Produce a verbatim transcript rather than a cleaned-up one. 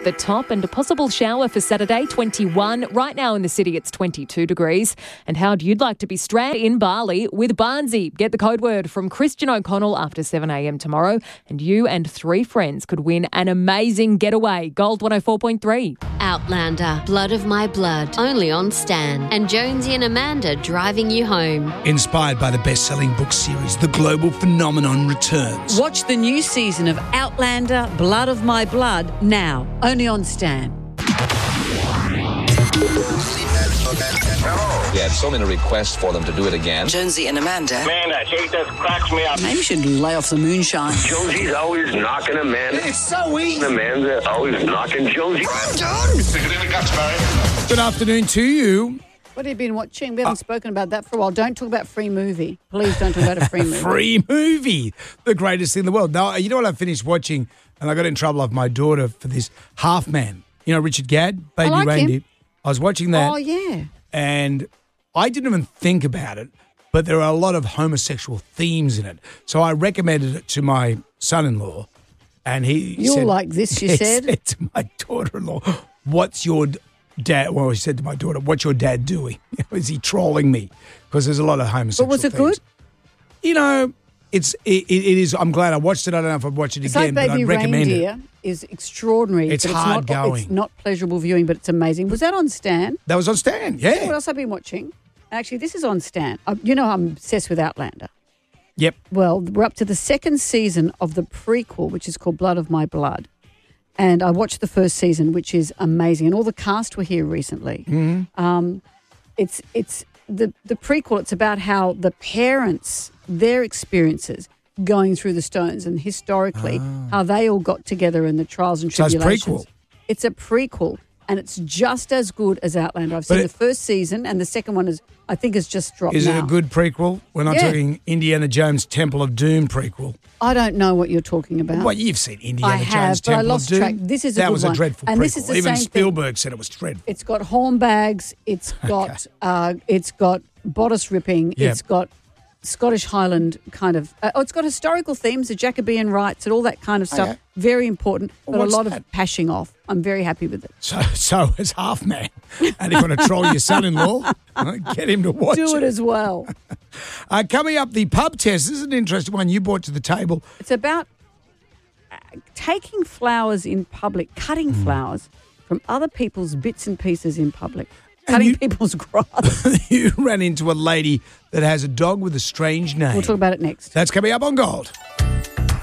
the top, and a possible shower for Saturday, twenty-one. Right now in the city, it's twenty-two degrees. And how'd you like to be stranded in Bali with Barnsey? Get the code word from Christian O'Connell after seven a.m. tomorrow, and you and three friends could win an amazing getaway. Gold one oh four point three. Outlander, Blood of My Blood, only on Stan. And Jonesy and Amanda driving you home. Inspired by the best-selling book series, The Global Phenomenon returns. Watch the new season of Outlander, Blood of My Blood, now, only on Stan. We had so many requests for them to do it again. Jonesy and Amanda. Man, that shit just cracks me up. Maybe you should lay off the moonshine. Jonesy's always knocking Amanda. It's so easy. Amanda always knocking Jonesy. I'm done. Stick it in the guts, Barry. Good afternoon to you. What have you been watching? We haven't uh, spoken about that for a while. Don't talk about Free Movie. Please don't talk about a free movie. Free movie. The greatest thing in the world. Now, you know what I finished watching, and I got in trouble with my daughter for this, Half Man. You know, Richard Gadd, Baby I like Reindeer. him. I was watching that. Oh, yeah. And I didn't even think about it, but there are a lot of homosexual themes in it. So I recommended it to my son-in-law, and he You'll said, like this, you he said. said to my daughter-in-law, what's your dad, well, he said to my daughter, what's your dad doing? Is he trolling me? Because there's a lot of homosexual But was it themes. good? You know, it's it, it is. I'm glad I watched it. I don't know if I'd watch it It's again, like but Baby I'd recommend Reindeer it. is extraordinary. It's but hard it's not, going. It's not pleasurable viewing, but it's amazing. Was that on Stan? That was on Stan, You know yeah. what else I've been watching? Actually, this is on Stan. Uh, you know I'm obsessed with Outlander. Yep. Well, we're up to the second season of the prequel, which is called Blood of My Blood. And I watched the first season, which is amazing. And all the cast were here recently. Mm-hmm. Um, it's it's the, the prequel. It's about how the parents, their experiences going through the Stones and historically Ah. how they all got together in the trials and So it's tribulations. prequel. It's a prequel. And it's just as good as Outlander. I've But seen it- the first season, and the second one is, I think, has just dropped Is now. it a good prequel? We're not Yeah. talking Indiana Jones Temple of Doom prequel. I don't know what you're talking about. Well, you've seen Indiana I Jones have, but I Temple lost of Doom. track. This is a that good was one. a dreadful And prequel. this is the Even same thing. Spielberg said it was dreadful. It's got horn bags. It's got uh, it's got bodice ripping. Yep. It's got Scottish Highland kind of. Uh, oh, it's got historical themes, the Jacobean rights, and all that kind of stuff. Okay. Very important, Well, but a what's lot that? of pashing off. I'm very happy with it. So, so is Half Man. And if you want to troll your son-in-law, get him to watch Do it as well. Uh, coming up, the pub test. This is an interesting one you brought to the table. It's about uh, taking flowers in public, cutting Hmm. flowers from other people's bits and pieces in public, And cutting you- people's grass. You ran into a lady that has a dog with a strange name. We'll talk about it next. That's coming up on Gold.